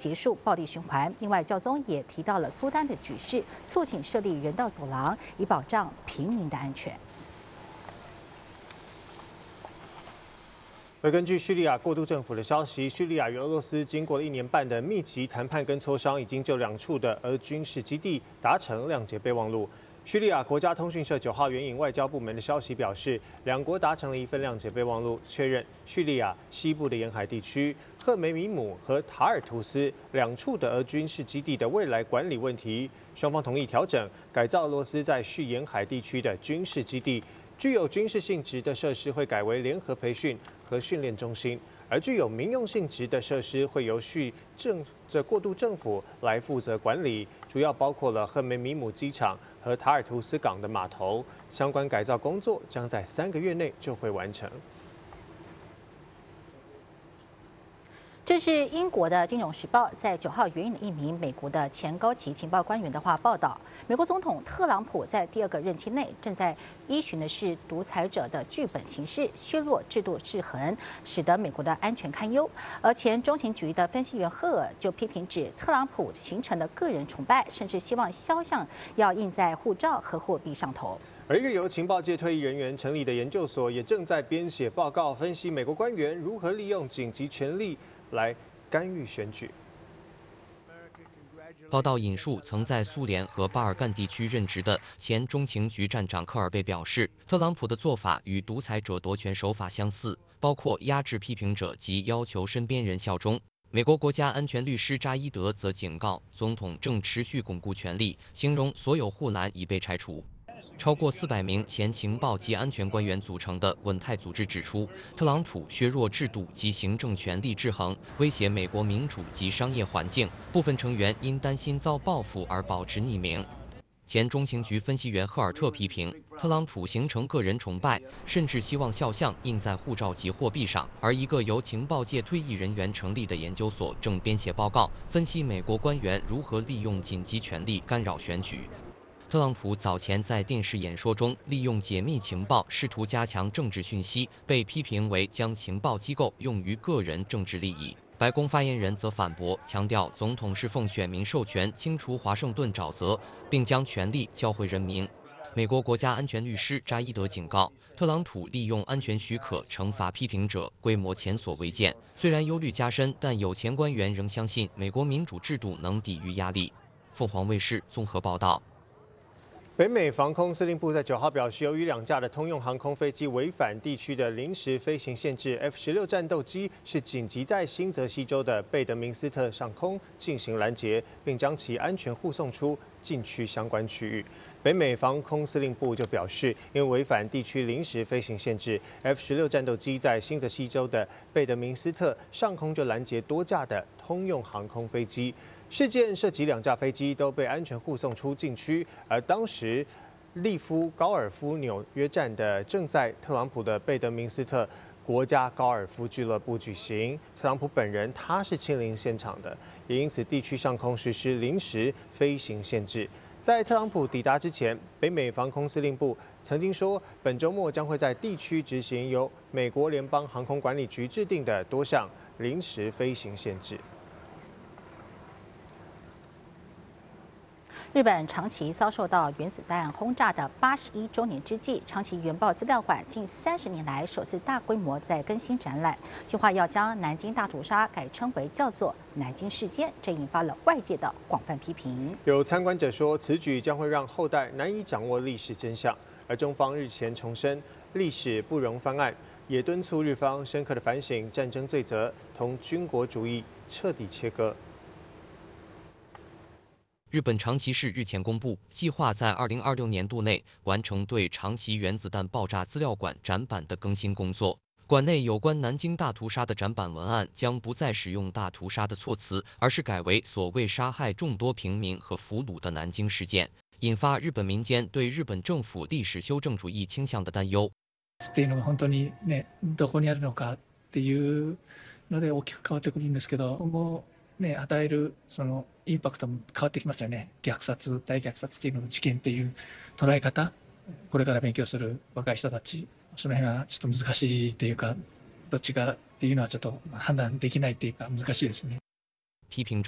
结束暴力循环。另外，教宗也提到了苏丹的局势，促请设立人道走廊，以保障平民的安全。 而根据叙利亚过渡政府的消息，叙利亚与俄罗斯经过了1年半的密集谈判跟磋商，已经就2处的俄军事基地达成谅解备忘录。叙利亚国家通讯社9号援引外交部门的消息表示，两国达成了一份谅解备忘录，确认叙利亚西部的沿海地区赫梅米姆和塔尔图斯2处的俄军事基地的未来管理问题。双方同意调整改造俄罗斯在叙沿海地区的军事基地。 具有军事性质的设施会改为联合培训和训练中心，而具有民用性质的设施会由过渡政府来负责管理，主要包括了赫梅米姆机场和塔尔图斯港的码头。相关改造工作将在3个月内就会完成。 这是英国的《金融时报》在9号援引了一名美国的前高级情报官员的话报道，美国总统特朗普在第2个任期内正在依循的是独裁者的剧本形式，削弱制度制衡，使得美国的安全堪忧。而前中情局的分析员赫尔就批评指，特朗普形成了个人崇拜，甚至希望肖像要印在护照和货币上头。 而一个由情报界退役人员成立的研究所，也正在编写报告，分析美国官员如何利用紧急权力来干预选举。 报道引述曾在苏联和巴尔干地区任职的前中情局站长科尔贝表示，特朗普的做法与独裁者夺权手法相似，包括压制批评者及要求身边人效忠。美国国家安全律师扎伊德则警告，总统正持续巩固权力，形容所有护栏已被拆除。 超过400名前情报及安全官员组成的稳泰组织指出，特朗普削弱制度及行政权力制衡，威胁美国民主及商业环境。部分成员因担心遭报复而保持匿名。前中情局分析员赫尔特批评，特朗普形成个人崇拜，甚至希望肖像印在护照及货币上。而一个由情报界退役人员成立的研究所正编写报告，分析美国官员如何利用紧急权力干扰选举。 特朗普早前在电视演说中利用解密情报，试图加强政治讯息，被批评为将情报机构用于个人政治利益。白宫发言人则反驳，强调总统是奉选民授权清除华盛顿沼泽，并将权力交回人民。美国国家安全律师扎伊德警告，特朗普利用安全许可惩罚批评者，规模前所未见。虽然忧虑加深，但有前官员仍相信美国民主制度能抵御压力。凤凰卫视综合报道。 北美防空司令部在9号表示，由于2架的通用航空飞机违反地区的临时飞行限制 ，F-16战斗机是紧急在新泽西州的贝德明斯特上空进行拦截，并将其安全护送出禁区相关区域。北美防空司令部就表示，因为违反地区临时飞行限制 ，F-16战斗机在新泽西州的贝德明斯特上空就拦截多架的通用航空飞机。 事件涉及2架飞机都被安全护送出禁区，而当时利夫高尔夫纽约站的正在特朗普的贝德明斯特国家高尔夫俱乐部举行。特朗普本人他是亲临现场的，也因此地区上空实施临时飞行限制。在特朗普抵达之前，北美防空司令部曾经说，本周末将会在地区执行由美国联邦航空管理局制定的多项临时飞行限制。 日本长崎遭受到原子弹轰炸的81周年之际，长崎原爆资料馆近30年来首次大规模在更新展览，计划要将南京大屠杀改称为叫做南京事件，这引发了外界的广泛批评。 有参观者说，此举将会让后代难以掌握历史真相，而中方日前重申历史不容翻案，也敦促日方深刻的反省战争罪责，同军国主义彻底切割。 日本长崎市日前公布，计划在2026年度内完成对长崎原子弹爆炸资料馆展板的更新工作。馆内有关南京大屠杀的展板文案将不再使用大屠杀的措辞，而是改为所谓杀害众多平民和俘虏的南京事件，引发日本民间对日本政府历史修正主义倾向的担忧。 っていうのが本当にね、どこにあるのかっていうので大きく変わってくるんですけど、今後ね、与えるそのインパクトも変わってきますよね。虐殺、大虐殺っていうのの事件っていう捉え方、これから勉強する若い人たち、その辺はちょっと難しいっていうか、どっちがっていうのはちょっと判断できないっていうか難しいですね。 批评者